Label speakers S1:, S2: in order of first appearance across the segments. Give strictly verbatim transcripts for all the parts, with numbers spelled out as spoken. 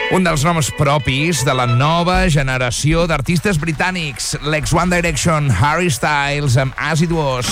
S1: Un dels noms propis de la nova generació d'artistes britànics, l'ex One Direction, Harry Styles, amb As It Was.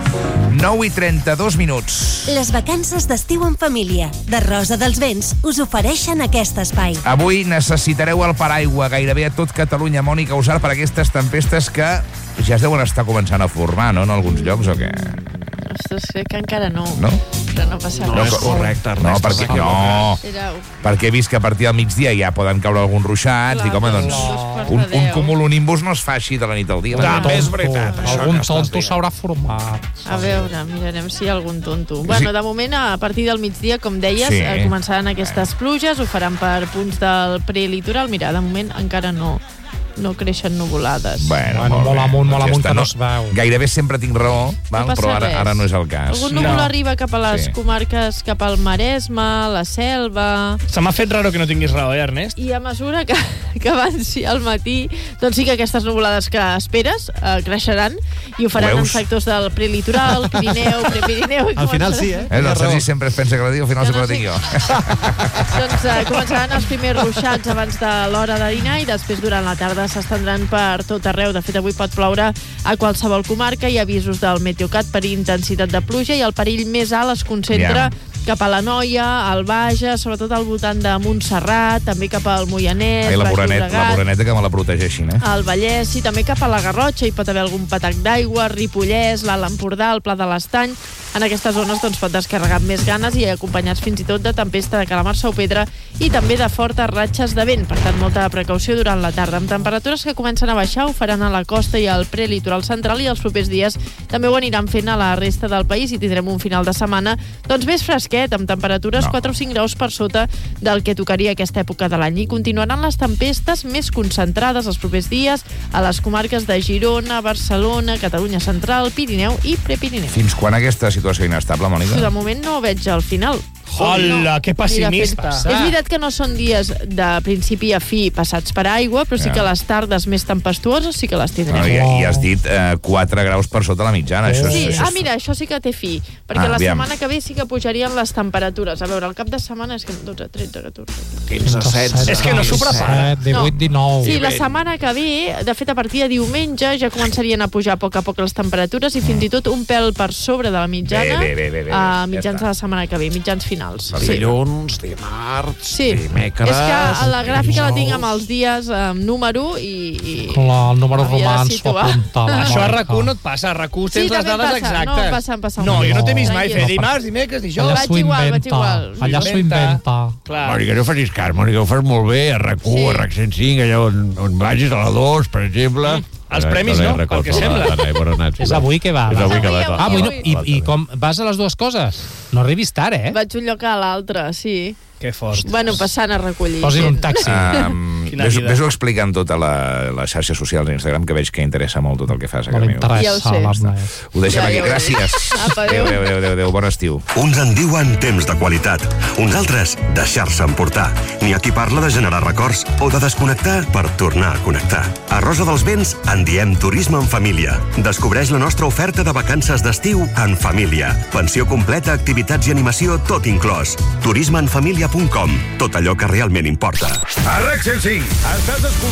S1: nou i trenta-dos minuts.
S2: Les vacances d'estiu en família de Rosa dels Vents us ofereixen aquest espai.
S1: Avui necessitareu el paraigua gairebé a tot Catalunya, Mònica Usar, per aquestes tempestes que ja es deuen estar començant a formar, no?, en alguns llocs, o què?
S3: Ostres, crec que encara no.
S1: No?
S3: Però no passa
S4: No,
S3: res.
S4: és correcte, res.
S1: No, perquè, no,
S3: Era...
S1: perquè he vist que a partir del migdia ja poden caure alguns ruixats.
S3: Clar,
S1: Dic, home, doncs,
S3: dos quarts
S1: un,
S3: de
S1: un
S3: deu.
S1: cumulonimbus no es fa així de la nit al dia.
S4: També és veritat, això
S5: Algun
S4: que estàs
S5: tonto
S4: dient.
S5: s'haurà format.
S3: A veure, mirarem si hi ha algun tonto. Bueno, de moment, a partir del migdia, com deies,
S1: Sí.
S3: sí. començaran aquestes pluges, ho faran per punts del prelitoral. Mira, de moment encara no, no creixen nuvolades.
S1: Bueno,
S5: Bueno, molt
S1: bé.
S5: amunt, molt
S1: Doncs ja
S5: amunt,
S1: està,
S5: que no es veu.
S1: Gairebé sempre tinc raó, val?
S3: passa
S1: Però ara,
S3: res.
S1: ara no és el cas.
S3: Algun núvol
S4: No.
S3: arriba cap a les
S1: Sí.
S3: comarques, cap al Maresme, la Selva...
S4: Se m'ha fet raro que no tinguis raó, eh, Ernest?
S3: I a mesura que, que avanci al matí, doncs sí que aquestes nuvolades que esperes eh, creixeran i ho faran
S1: Ho
S3: en
S1: veus?
S3: sectors del prelitoral, Pirineu, Prepirineu... i
S6: Al final
S3: començaran-
S6: sí, eh?
S1: Eh, no, el
S6: Tens raó.
S1: Sergi sempre es pensa que la diu, al final
S3: Jo
S1: sempre
S3: no
S1: la tinc
S3: sé.
S1: jo.
S3: Doncs eh, començaran els primers ruixats abans de l'hora de dinar i després durant la tarda s'estendran per tot arreu. De fet, avui pot ploure a qualsevol comarca. Hi ha avisos del Meteocat per intensitat de pluja i el perill més alt es concentra
S1: Ja.
S3: cap a la Noia, al Bages, sobretot al voltant de Montserrat, també cap al Moianès,
S1: Ai, la
S3: Baix
S1: morenet, la
S3: Llobregat,
S1: moreneta que me la protegeixin, eh?
S3: al Vallès i també cap a la Garrotxa hi pot haver algun patac d'aigua, Ripollès, l'Alt Empordà, el Pla de l'Estany. En aquestes zones doncs, pot descarregar amb més ganes i acompanyats fins i tot de tempesta de calamarsa o pedra i també de fortes ratxes de vent. Per tant, molta precaució durant la tarda. Amb temperatures que comencen a baixar, ho faran a la costa i al prelitoral central i els propers dies també ho aniran fent a la resta del país i tindrem un final de setmana doncs més fresquet, amb temperatures
S1: No.
S3: quatre o cinc graus per sota del que tocaria aquesta època de l'any. I continuaran les tempestes més concentrades els propers dies a les comarques de Girona, Barcelona, Catalunya Central, Pirineu i Prepirineu.
S1: Fins quan aquesta situació inestable, Mònica?
S3: De moment no veig el final.
S4: Hola, que
S3: Ni de
S4: pessimista.
S3: fet. És veritat que no són dies de principi a fi passats per aigua, però sí
S1: Ja.
S3: que les tardes més tempestuoses sí que les tindrem.
S1: Bueno, i, I has dit eh, quatre graus per sota la mitjana. Això és,
S3: Sí,
S1: això
S3: ah,
S1: és...
S3: mira, això sí que té fi, perquè
S1: Ah,
S3: la
S1: aviam.
S3: setmana que ve sí que pujarien les temperatures. A veure, el cap de setmana és que dotze, tretze, catorze...
S4: quinze, setze. És que no s'ho prepara.
S5: disset, divuit,
S3: No.
S5: dinou.
S3: Sí, la setmana que ve, de fet, a partir de diumenge ja començarien a pujar a poc a poc les temperatures i fins i tot un pèl per sobre de la mitjana
S1: Bé, bé, bé, bé, bé.
S3: a
S1: Ja
S3: mitjans
S1: està.
S3: de la setmana que ve, mitjans finals.
S4: Sí. Dilluns, dimarts,
S3: Sí,
S4: dimecres...
S3: és que a la gràfica la tinc
S4: dijous.
S3: amb els dies amb número i... i...
S5: Clar, el número
S3: Havia de
S5: romans s'ho
S3: situar.
S5: apuntava.
S4: Això a RAC u no et passa, a RAC u
S3: Sí,
S4: tens les
S3: també em
S4: dades
S3: passa.
S4: exactes.
S3: No, em passa, em passa.
S4: No, jo no t'he vist
S3: No,
S4: mai
S3: no.
S4: fer dimarts, dimecres, dijous.
S5: Allà
S3: Vaig
S5: s'ho
S3: igual, vaig
S5: inventa.
S3: igual.
S5: Allà s'ho
S4: Inventa.
S5: inventa.
S4: Clar.
S7: Mònica, no facis cas, Mònica, ho fas molt bé a RAC u,
S3: Sí.
S7: a RAC cent cinc, allà on, on vagis, a la dos, per exemple.
S4: Els premis no, pel que sembla.
S5: És avui que va.
S7: És avui que
S3: Avui,
S7: va.
S5: Ah,
S3: avui,
S5: bueno,
S3: avui.
S5: i, i com vas a les dues coses? No arribis tard, eh?
S3: Vaig un lloc a l'altre, sí.
S4: Que fort.
S3: Bueno, passant a recollir.
S5: Posin un
S3: gent.
S5: taxi.
S1: Um,
S4: Quina
S1: ves,
S4: vida.
S1: ves-ho explicant tota la, les xarxes socials d'Instagram, que veig que interessa molt tot el que fas a
S5: No
S1: casa
S5: li
S1: meva.
S3: Ja ho
S5: interessa
S3: sé.
S5: l'Ernest.
S1: Ho deixem
S3: Ja,
S1: aquí.
S3: ja ho he
S1: Gràcies.
S3: dit. Apa, adéu.
S1: Adéu, adéu, adéu, adéu. Bon estiu.
S8: Uns en diuen temps de qualitat, uns altres deixar-se emportar. N'hi ha qui parla de generar records o de desconnectar per tornar a connectar. A Rosa dels Vents en diem turisme en família. Descobreix la nostra oferta de vacances d'estiu en família. Pensió completa, activitats i animació, tot inclòs. turisme en família punt com. Tot allò que realment importa.
S7: A RAC cent cinc, estàs escoltant